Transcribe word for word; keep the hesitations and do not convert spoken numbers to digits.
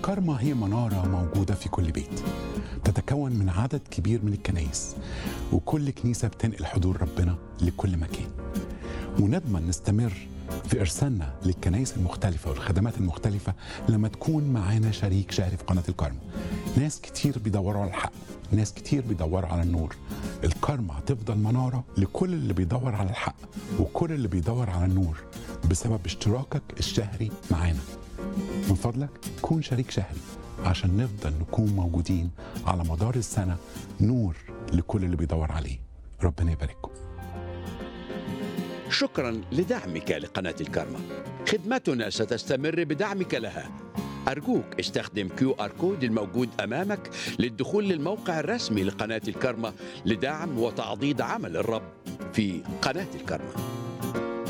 الكارما هي منارة موجودة في كل بيت، تتكون من عدد كبير من الكنائس، وكل كنيسة بتنقل حضور ربنا لكل مكان. ونضمن نستمر في إرسالنا للكنائس المختلفة والخدمات المختلفة لما تكون معانا شريك شهري في قناة الكارما. ناس كتير بيدوروا على الحق، ناس كتير بيدوروا على النور. الكارما هتفضل منارة لكل اللي بيدور على الحق وكل اللي بيدور على النور بسبب اشتراكك الشهري معانا. من فضلك كون شريك شهري عشان نفضل نكون موجودين على مدار السنة، نور لكل اللي بيدور عليه. ربنا يبارككم. شكرا لدعمك لقناة الكارما. خدمتنا ستستمر بدعمك لها. أرجوك استخدم كيو آر كود الموجود أمامك للدخول للموقع الرسمي لقناة الكارما لدعم وتعضيد عمل الرب في قناة الكارما.